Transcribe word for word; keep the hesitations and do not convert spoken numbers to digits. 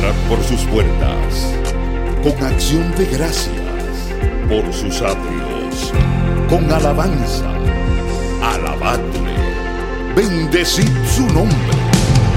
entrad por sus puertas con acción de gracias, por sus atrios con alabanza. Alabadle, bendecid su nombre.